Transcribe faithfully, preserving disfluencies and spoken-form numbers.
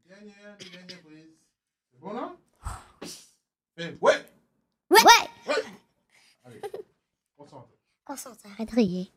Dernière, dernière prise. C'est bon là? Eh, ouais! Ouais! Ouais! Allez, concentre. Concentre, arrête de rier.